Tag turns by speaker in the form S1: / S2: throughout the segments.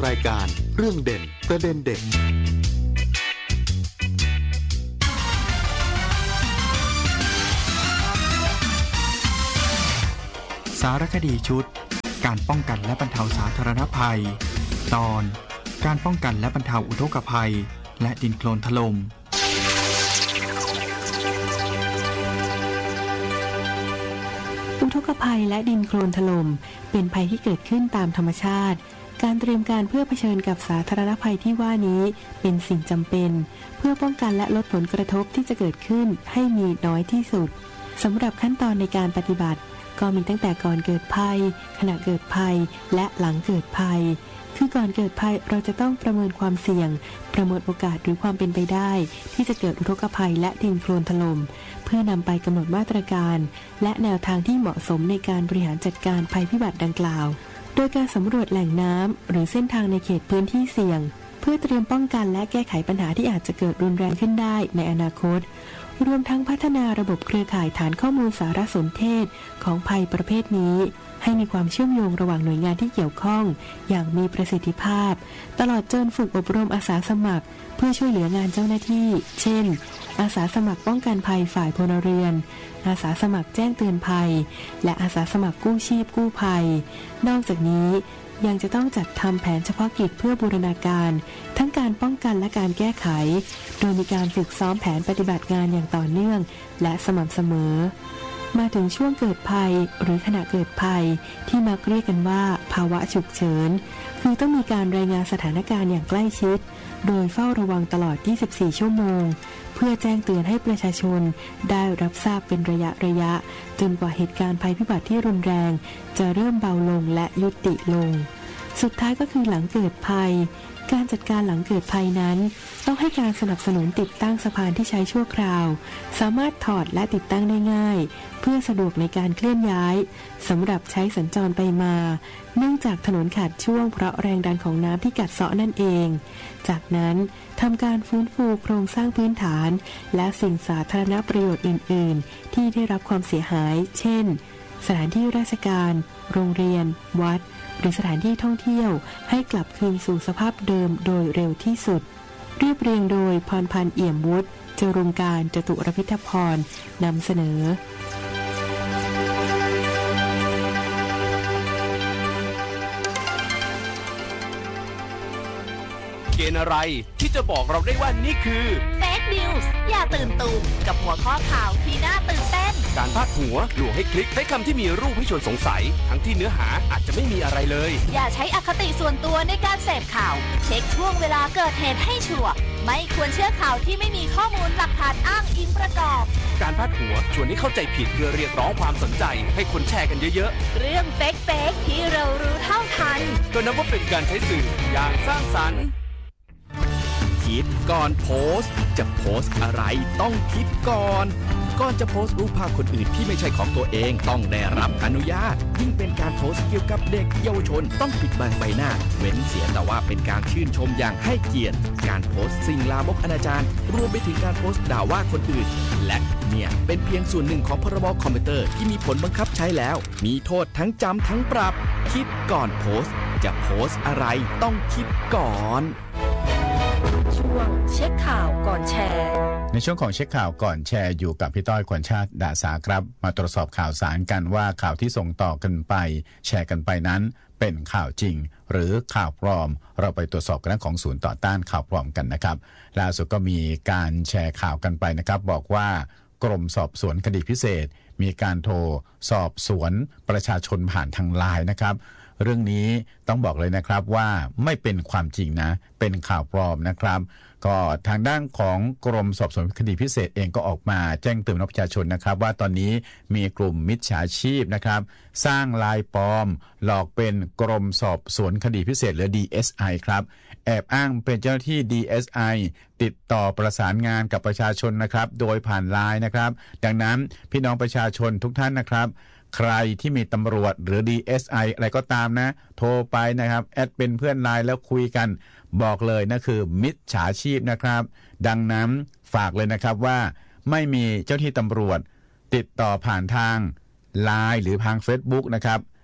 S1: รายการเรื่องเด่นประเด็นเด่น
S2: สารคดีชุดการป้องกันและบรรเทาสาธารณภัยตอนการป้องกันและบรรเทาอุทกภัยและดินโคลนถล่ม
S3: อุทกภัยและดินโคลนถล่มเป็นภัยที่เกิดขึ้นตามธรรมชาติการเตรียมการเพื่อเผชิญกับสาธารณภัยที่ว่านี้เป็นสิ่งจำเป็นเพื่อป้องกันและลดผลกระทบที่จะเกิดขึ้นให้มีน้อยที่สุดสำหรับขั้นตอนในการปฏิบัติก็มีตั้งแต่ก่อนเกิดภัยขณะเกิดภัยและหลังเกิดภัยคือก่อนเกิดภัยเราจะต้องประเมินความเสี่ยงประเมินโอกาสหรือความเป็นไปได้ที่จะเกิดอุทกภัยและดินโคลนถล่มเพื่อนำไปกำหนดมาตรการและแนวทางที่เหมาะสมในการบริหารจัดการภัยพิบัติดังกล่าวโดยการสำรวจแหล่งน้ำหรือเส้นทางในเขตพื้นที่เสี่ยงเพื่อเตรียมป้องกันและแก้ไขปัญหาที่อาจจะเกิดรุนแรงขึ้นได้ในอนาคตรวมทั้งพัฒนาระบบเครือข่ายฐานข้อมูลสารสนเทศของภัยประเภทนี้ให้มีความเชื่อมโยงระหว่างหน่วยงานที่เกี่ยวข้องอย่างมีประสิทธิภาพตลอดจนฝึกอบรมอาสาสมัครเพื่อช่วยเหลืองานเจ้าหน้าที่เช่นอาสาสมัครป้องกันภัยฝ่ายพลเรือนอาสาสมัครแจ้งเตือนภัยและอาสาสมัครกู้ชีพกู้ภัยนอกจากนี้ยังจะต้องจัดทำแผนเฉพาะกิจเพื่อบูรณาการทั้งการป้องกันและการแก้ไขโดยมีการฝึกซ้อมแผนปฏิบัติงานอย่างต่อเนื่องและสม่ำเสมอมาถึงช่วงเกิดภัยหรือขณะเกิดภัยที่มักเรียกกันว่าภาวะฉุกเฉินคือต้องมีการรายงานสถานการณ์อย่างใกล้ชิดโดยเฝ้าระวังตลอด 24 ชั่วโมงเพื่อแจ้งเตือนให้ประชาชนได้รับทราบเป็นระยะจนกว่าเหตุการณ์ภัยพิบัติที่รุนแรงจะเริ่มเบาลงและยุติลงสุดท้ายก็คือหลังเกิดภัยการจัดการหลังเกิดภัยนั้นต้องให้การสนับสนุนติดตั้งสะพานที่ใช้ชั่วคราวสามารถถอดและติดตั้งได้ง่ายเพื่อสะดวกในการเคลื่อนย้ายสำหรับใช้สัญจรไปมาเนื่องจากถนนขาดช่วงเพราะแรงดันของน้ำที่กัดเซาะนั่นเองจากนั้นทำการฟื้นฟูโครงสร้างพื้นฐานและสิ่งสาธารณประโยชน์อื่นๆที่ได้รับความเสียหายเช่นสถานที่ราชการโรงเรียนวัดหรือสถานที่ท่องเที่ยวให้กลับคืนสู่สภาพเดิมโดยเร็วที่สุดเรียบเรียงโดยพรพันธ์เอี่ยมวุฒิจรุงการจตุรพิทพรนำเสนอ
S4: เกณฑ์อะไรที่จะบอกเราได้ว่านี่คือ
S5: เฟกนิวส์อย่าตื่นตูมกับหัวข้อข่าวที่น่าตื่นเต้น
S4: การพาดหัวลวงให้คลิกใช้คำที่มีรูปให้ชวนสงสัยทั้งที่เนื้อหาอาจจะไม่มีอะไรเลย
S5: อย่าใช้อคติส่วนตัวในการเสพข่าวเช็คช่วงเวลาเกิดเหตุให้ชัวร์ไม่ควรเชื่อข่าวที่ไม่มีข้อมูลหลักฐานอ้างอิงประกอบ
S4: การพาดหัวชวนให้เข้าใจผิดเพื่อเรียกร้องความสนใจให้คนแชร์กันเยอะ
S5: ๆเรื่องเฟกที่เรารู้เท่าทัน
S4: ก็นับว่าเป็นการใช้สื่ออย่างสร้างสรรค์
S6: คิดก่อนโพสต์จะโพสต์อะไรต้องคิดก่อนจะโพสต์รูปภาพคนอื่นที่ไม่ใช่ของตัวเองต้องได้รับอนุญาตยิ่งเป็นการโพสต์เกี่ยวกับเด็กเยาวชนต้องปิดบังใบหน้าเว้นเสียแต่ว่าเป็นการชื่นชมอย่างให้เกียรติการโพสต์สิ่งลามกอนาจารรวมไปถึงการโพสต์ด่าว่าคนอื่นและเนี่ยเป็นเพียงส่วนหนึ่งของพรบคอมพิวเตอร์ที่มีผลบังคับใช้แล้วมีโทษทั้งจำทั้งปรับคิดก่อนโพสต์จะโพสต์อะไรต้องคิดก่อน
S5: ช่วงเช็คข่าวก่อนแชร์
S7: ในช่วงของเช็คข่าวก่อนแชร์อยู่กับพี่ต้อยขวัญชาติดาสาครับมาตรวจสอบข่าวสารกันว่าข่าวที่ส่งต่อกันไปแชร์กันไปนั้นเป็นข่าวจริงหรือข่าวปลอมเราไปตรวจสอบกันของศูนย์ต่อต้านข่าวปลอมกันนะครับล่าสุดก็มีการแชร์ข่าวกันไปนะครับบอกว่ากรมสอบสวนคดีพิเศษมีการโทรสอบสวนประชาชนผ่านทางไลน์นะครับเรื่องนี้ต้องบอกเลยนะครับว่าไม่เป็นความจริงนะเป็นข่าวปลอมนะครับก็ทางด้านของกรมสอบสวนคดีพิเศษเองก็ออกมาแจ้งเตือนประชาชนนะครับว่าตอนนี้มีกลุ่มมิจฉาชีพนะครับสร้างไลน์ปลอมหลอกเป็นกรมสอบสวนคดีพิเศษหรือ DSI ครับแอบอ้างเป็นเจ้าหน้าที่ DSI ติดต่อประสานงานกับประชาชนนะครับโดยผ่านไลน์นะครับดังนั้นพี่น้องประชาชนทุกท่านนะครับใครที่มีตำรวจหรือ DSI อะไรก็ตามนะโทรไปนะครับแอดเป็นเพื่อนไลน์แล้วคุยกันบอกเลยนะคือมิจฉาชีพนะครับดังนั้นฝากเลยนะครับว่าไม่มีเจ้าที่ตำรวจติดต่อผ่านทางไลน์หรือทาง Facebook นะครับ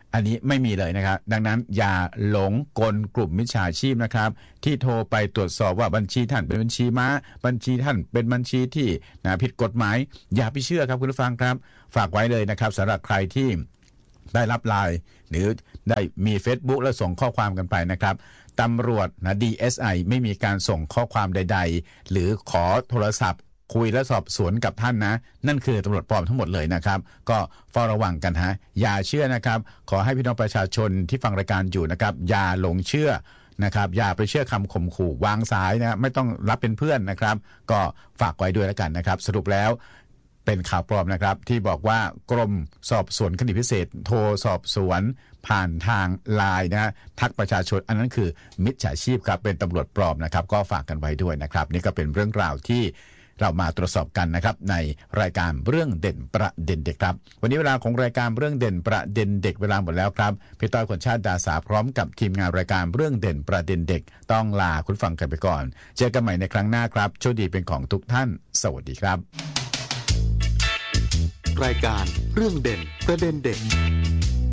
S7: อันนี้ไม่มีเลยนะครับดังนั้นอย่าหลงกลกลุ่มมิจฉาชีพนะครับที่โทรไปตรวจสอบว่าบัญชีท่านเป็นบัญชีม้าบัญชีท่านเป็นบัญชีที่ผิดกฎหมายอย่าไปเชื่อครับคุณผู้ฟังครับฝากไว้เลยนะครับสำหรับใครที่ได้รับไลน์หรือได้มี Facebook แล้วส่งข้อความกันไปนะครับตำรวจDSI ไม่มีการส่งข้อความใดๆหรือขอโทรศัพท์คุยและสอบสวนกับท่านนะนั่นคือตำรวจปลอมทั้งหมดเลยนะครับก็เฝ้าระวังกันฮะอย่าเชื่อนะครับขอให้พี่น้องประชาชนที่ฟังรายการอยู่นะครับอย่าหลงเชื่อนะครับอย่าไปเชื่อคำข่มขู่วางสายนะไม่ต้องรับเป็นเพื่อนนะครับก็ฝากไว้ด้วยแล้วกันนะครับสรุปแล้วเป็นข่าวปลอมนะครับที่บอกว่ากรมสอบสวนคดีพิเศษโทรสอบสวนผ่านทางไลน์นะทักประชาชนอันนั้นคือมิจฉาชีพครับเป็นตำรวจปลอมนะครับก็ฝากกันไว้ด้วยนะครับนี่ก็เป็นเรื่องราวที่เรามาตรวจสอบกันนะครับในรายการเรื่องเด่นประเด็นเด็กครับวันนี้เวลาของรายการเรื่องเด่นประเด็นเด็กเวลาหมดแล้วครับพี่ต้อยขวัญชาติดาสาพร้อมกับทีมงานรายการเรื่องเด่นประเด็นเด็กต้องลาคุณฟังกันไปก่อนเจอกันใหม่ในครั้งหน้าครับโชคดีเป็นของทุกท่านสวัสดีครับ
S1: รายการเรื่องเด่นประเด็นเด็ก